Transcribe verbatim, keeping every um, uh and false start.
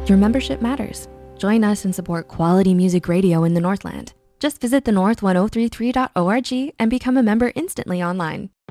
Your membership matters. Join us and support quality music radio in the Northland. Just visit the north ten thirty-three dot org and become a member instantly online.